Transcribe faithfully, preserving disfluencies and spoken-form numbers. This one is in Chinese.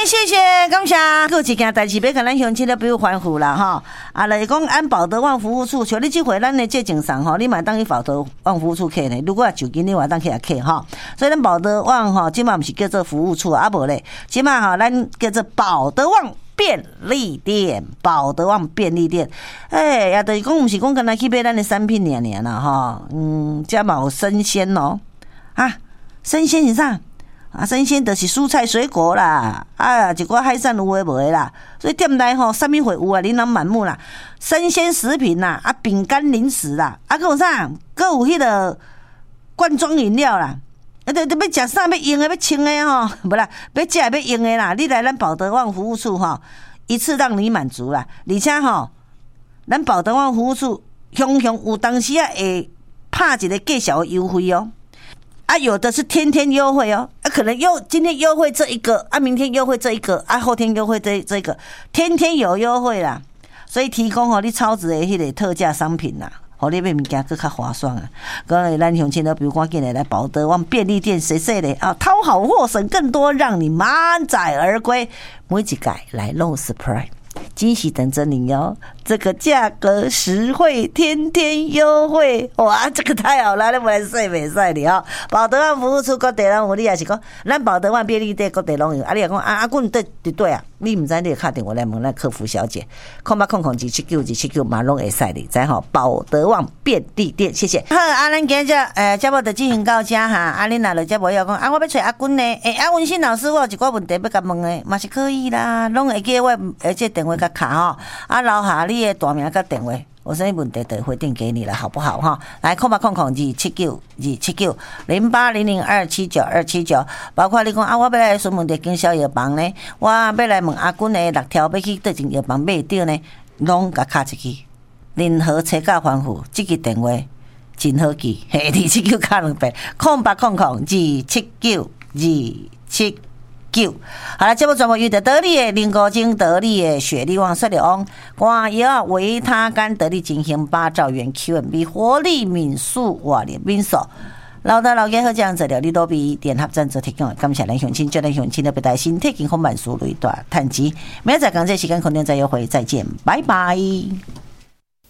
谢谢，感谢。还有一件代志要跟咱乡亲的朋友吩咐啦吼，啊，就是讲按保德旺服务处，像你这回咱的这证上吼，你嘛当去保德旺服务处客呢。如果就近你话当去也客吼，所以咱保德旺吼，即马不是叫做服务处啊，无咧，即马吼咱叫做保德旺便利店，保德旺便利店。哎，也就是讲，不是讲干那去买咱的产品尔尔啦吼，嗯，这嘛有生鲜哦，啊，生鲜是啥？啊，生鲜就是蔬菜水果啦，啊，一寡海产有诶无诶啦，所以店内吼，啥物货有啊，琳琅满目啦，生鲜食品啦，啊，饼干零食啦，啊，还有啥？还有迄个罐装饮料啦，啊，对对，要食啥要用诶，要清诶吼，无啦，要食要用诶啦，你来咱保德旺服务处吼，一次让你满足啦，而且吼，咱保德旺服务处常常有当时啊会拍一个介绍优惠哦。啊，有的是天天优惠哦，啊，可能又今天优惠这一个，啊，明天优惠这一个，啊，后天优惠这这个，天天有优惠啦，所以提供哦你超值的迄个特价商品啦，互你买物件更较划算啊。各位咱乡亲都比如赶紧来来保德旺便利店，谁谁嘞啊，掏好货省更多，让你满载而归。每一届来弄 surprise。惊喜等着你哦！这个价格实惠，天天优惠，哇，这个太好了！你们说袂使的哦。保德旺服务处各地拢有，你也是讲，咱保德旺便利店各地拢有。啊，你也讲啊，阿棍对对对啊，你唔知你打电话来问咱客服小姐，空八空空二七九二七九马拢会使的，知吼？保德旺便利店，谢谢。好，啊，咱今日诶节目就进行到这哈。啊，恁若落节目要讲啊，我要找阿棍呢？诶、欸，啊，文心老师，我有一个问题要甲问诶，嘛是可以啦，拢会记我而且电话甲卡吼，啊，留下你的大名甲电话，有啥问题就回电给你了，好不好哈？来，空八空空二七九二七九零八零零二七九二七九，包括你讲啊，我要来询问的经销药房呢，我要来问阿君的六条要去倒间药房买着呢，拢甲卡一支，任何车价丰富，这个电话真好记，嘿，二七九卡两百，空八空空二七九二七。九，好了，节目全部由得得力的林国精得力的雪力旺、雪力旺、光药维他甘得力进行八兆元 Q M B 活力敏素瓦联民所。老大老爷好这样子了，你都比联合赞助提供，感谢咱乡亲，祝咱乡亲的不带身体健康万事如意大趁钱。明仔载讲这时间肯定再约会，再见，拜拜。